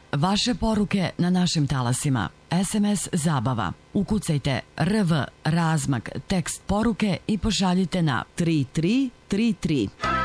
Vaše poruke na našim talasima. SMS Zabava. Ukucajte RV razmak tekst poruke i pošaljite na 3333.